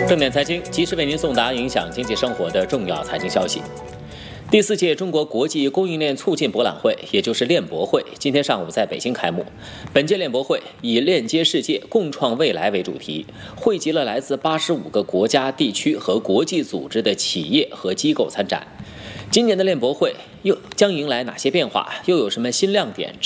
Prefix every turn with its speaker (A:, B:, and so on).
A: 重点财经及时为您送达影响经济生活的重要财经消息。第4届中国国际供应链促进博览会，也就是链博会，今天上午在北京开幕。本届链博会以"链接世界，共创未来"为主题，汇集了来自85个国家、地区和国际组织的企业和机构参展。今年的链博会又将迎来哪些变化？又有什么新亮点